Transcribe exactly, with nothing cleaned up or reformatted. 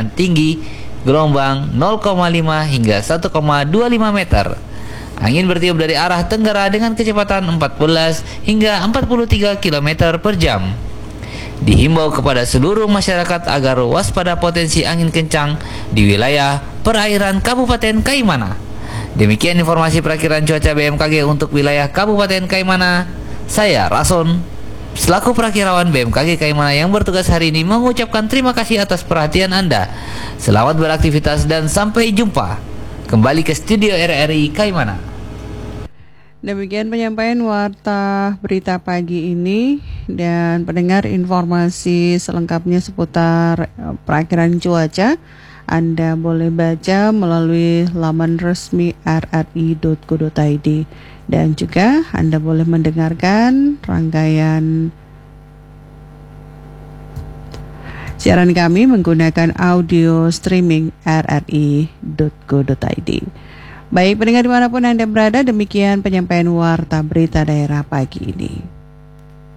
dengan tinggi gelombang nol koma lima hingga satu koma dua lima meter. Angin bertiup dari arah tenggara dengan kecepatan empat belas hingga empat puluh tiga kilometer per jam. Dihimbau kepada seluruh masyarakat agar waspada potensi angin kencang di wilayah perairan Kabupaten Kaimana. Demikian informasi perakiran cuaca B M K G untuk wilayah Kabupaten Kaimana. Saya Rason, selaku perakirawan B M K G Kaimana yang bertugas hari ini, mengucapkan terima kasih atas perhatian Anda. Selamat beraktivitas dan sampai jumpa. Kembali ke studio R R I Kaimana. Demikian penyampaian warta berita pagi ini, dan pendengar informasi selengkapnya seputar perakiraan cuaca Anda boleh baca melalui laman resmi r r i dot co dot i d, dan juga Anda boleh mendengarkan rangkaian siaran kami menggunakan audio streaming r r i dot co dot i d. Baik pendengar dimanapun Anda berada, demikian penyampaian warta berita daerah pagi ini.